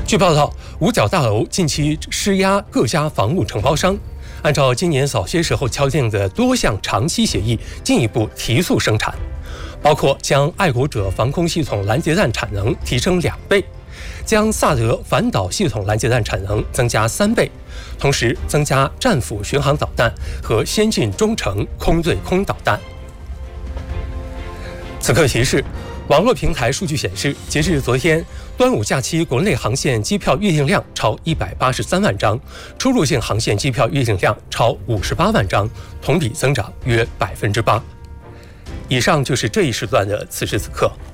据报道，五角大楼近期施压各家房屋承包商，按照今年早些时候敲定的多项长期协议，进一步提速生产，包括将爱国者防空系统拦截弹产能提升2倍，将萨德反导系统拦截弹产能增加3倍，同时增加战斧巡航导弹和先进中程空对空导弹。此刻提示，网络平台数据显示，截至昨天，端午假期国内航线机票预订量超183万张，出入境航线机票预订量超58万张，同比增长约8%。以上就是这一时段的此时此刻。